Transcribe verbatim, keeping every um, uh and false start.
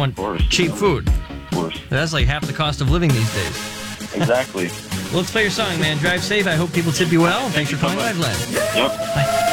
want course, cheap you know. food. Of course. That's like half the cost of living these days. Exactly. Well, let's play your song, man. Drive safe. I hope people tip you well. Thanks for calling Liveline. Yep. Bye.